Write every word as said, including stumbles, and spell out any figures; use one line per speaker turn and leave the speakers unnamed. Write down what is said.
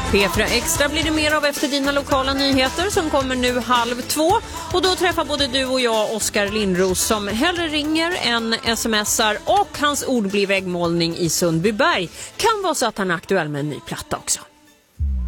P fyra Extra blir det mer av efter dina lokala nyheter som kommer nu halv två. Och då träffar både du och jag Oskar Lindros som hellre ringer än smsar, och hans ord blir väggmålning i Sundbyberg. Kan vara så att han är aktuell med en ny platta också.